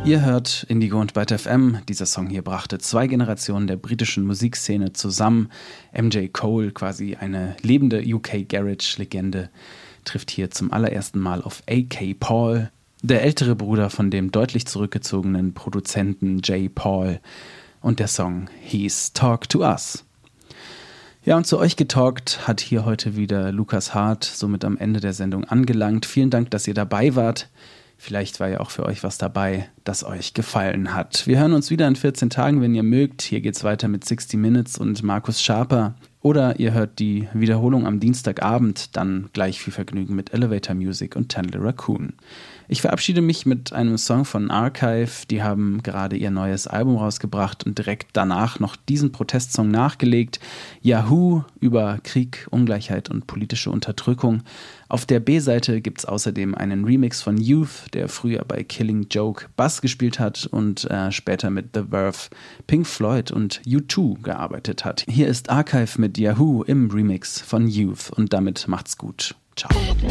Ihr hört Indigo und Byte FM. Dieser Song hier brachte 2 Generationen der britischen Musikszene zusammen. MJ Cole, quasi eine lebende UK-Garage-Legende, trifft hier zum allerersten Mal auf A.K. Paul, der ältere Bruder von dem deutlich zurückgezogenen Produzenten J. Paul. Und der Song hieß Talk to Us. Ja, und zu euch getalkt hat hier heute wieder Lukas Hart, somit am Ende der Sendung angelangt. Vielen Dank, dass ihr dabei wart. Vielleicht war ja auch für euch was dabei, das euch gefallen hat. Wir hören uns wieder in 14 Tagen, wenn ihr mögt. Hier geht's weiter mit 60 Minutes und Markus Schaper. Oder ihr hört die Wiederholung am Dienstagabend, dann gleich viel Vergnügen mit Elevator Music und Tanley Raccoon. Ich verabschiede mich mit einem Song von Archive. Die haben gerade ihr neues Album rausgebracht und direkt danach noch diesen Protestsong nachgelegt. Yahoo über Krieg, Ungleichheit und politische Unterdrückung. Auf der B-Seite gibt's außerdem einen Remix von Youth, der früher bei Killing Joke Bass gespielt hat und später mit The Verve, Pink Floyd und U2 gearbeitet hat. Hier ist Archive mit Yahoo im Remix von Youth und damit macht's gut. Ciao.